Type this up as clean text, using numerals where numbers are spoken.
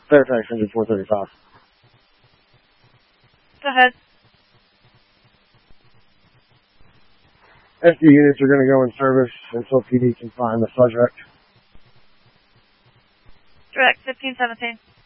Fairfax engine 435. Go ahead. SD units are going to go in service until PD can find the subject. Direct 1517.